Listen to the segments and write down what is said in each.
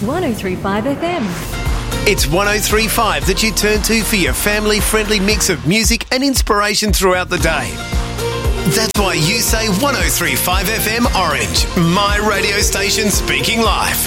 103.5 FM. It's 103.5 that you turn to for your family-friendly mix of music and inspiration throughout the day. That's why you say 103.5 FM Orange, my radio station speaking live.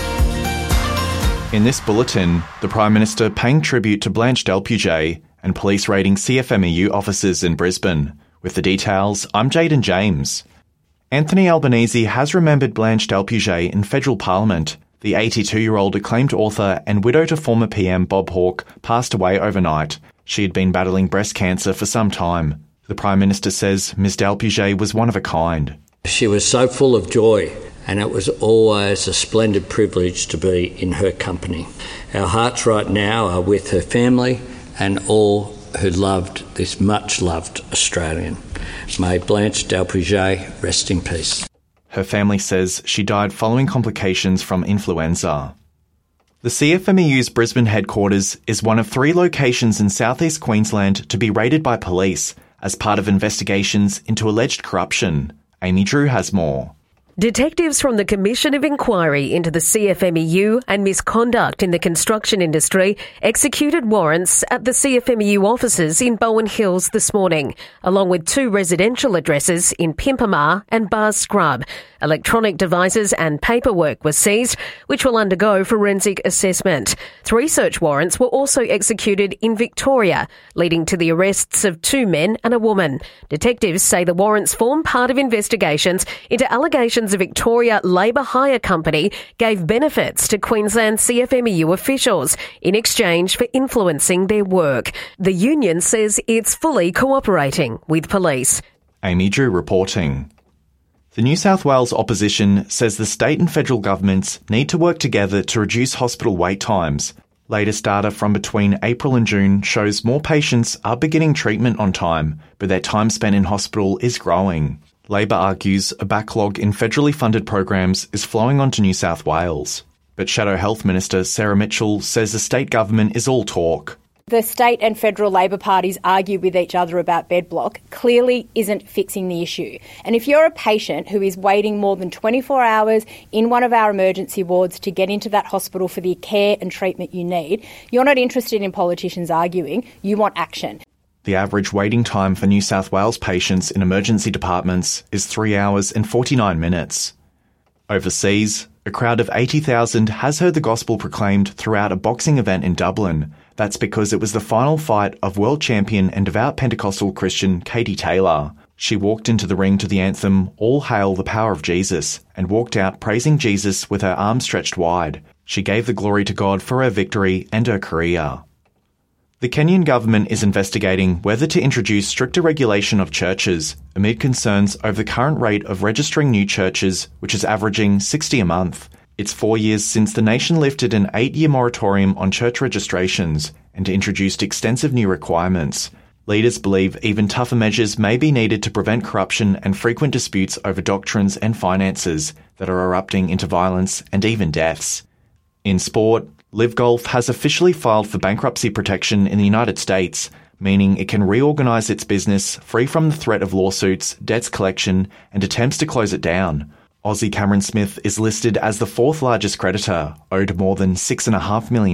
In this bulletin, the Prime Minister paying tribute to Blanche Delpuget and police raiding CFMEU offices in Brisbane. With the details, I'm Jaden James. Anthony Albanese has remembered Blanche Delpuget in federal parliament. The 82-year-old acclaimed author and widow to former PM Bob Hawke passed away overnight. She had been battling breast cancer for some time. The Prime Minister says Ms Delpuget was one of a kind. She was so full of joy, and it was always a splendid privilege to be in her company. Our hearts right now are with her family and all who loved this much-loved Australian. May Blanche Delpuget rest in peace. Her family says she died following complications from influenza. The CFMEU's Brisbane headquarters is one of 3 locations in southeast Queensland to be raided by police as part of investigations into alleged corruption. Amy Drew has more. Detectives from the Commission of Inquiry into the CFMEU and misconduct in the construction industry executed warrants at the CFMEU offices in Bowen Hills this morning, along with 2 residential addresses in Pimpamar and Bar Scrub. Electronic devices and paperwork were seized, which will undergo forensic assessment. 3 search warrants were also executed in Victoria, leading to the arrests of 2 men and a woman. Detectives say the warrants form part of investigations into allegations the Victoria Labour Hire Company gave benefits to Queensland CFMEU officials in exchange for influencing their work. The union says it's fully cooperating with police. Amy Drew reporting. The New South Wales opposition says the state and federal governments need to work together to reduce hospital wait times. Latest data from between April and June shows more patients are beginning treatment on time, but their time spent in hospital is growing. Labor argues a backlog in federally funded programs is flowing onto New South Wales. But Shadow Health Minister Sarah Mitchell says the state government is all talk. The state and federal Labor parties argue with each other about bed block clearly isn't fixing the issue. And if you're a patient who is waiting more than 24 hours in one of our emergency wards to get into that hospital for the care and treatment you need, you're not interested in politicians arguing, you want action. The average waiting time for New South Wales patients in emergency departments is 3 hours and 49 minutes. Overseas, a crowd of 80,000 has heard the gospel proclaimed throughout a boxing event in Dublin. That's because it was the final fight of world champion and devout Pentecostal Christian Katie Taylor. She walked into the ring to the anthem, All Hail the Power of Jesus, and walked out praising Jesus with her arms stretched wide. She gave the glory to God for her victory and her career. The Kenyan government is investigating whether to introduce stricter regulation of churches amid concerns over the current rate of registering new churches, which is averaging 60 a month. It's 4 years since the nation lifted an 8-year moratorium on church registrations and introduced extensive new requirements. Leaders believe even tougher measures may be needed to prevent corruption and frequent disputes over doctrines and finances that are erupting into violence and even deaths. In sport, Live Golf has officially filed for bankruptcy protection in the United States, meaning it can reorganise its business free from the threat of lawsuits, debts collection, and attempts to close it down. Aussie Cameron Smith is listed as the 4th largest creditor, owed more than $6.5 million.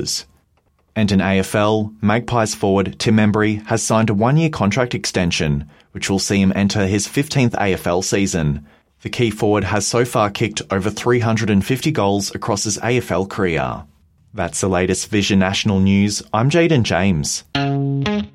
And in AFL, Magpies forward Tim Embry has signed a 1-year contract extension, which will see him enter his 15th AFL season. The key forward has so far kicked over 350 goals across his AFL career. That's the latest Vision National News. I'm Jaden James.